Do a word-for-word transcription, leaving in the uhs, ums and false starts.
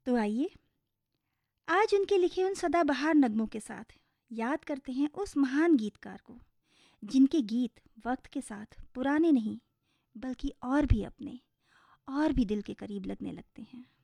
तो आइए आज उनके लिखे उन सदाबहार नगमों के साथ याद करते हैं उस महान गीतकार को जिनके गीत वक्त के साथ पुराने नहीं बल्कि और भी अपने और भी दिल के करीब लगने लगते हैं।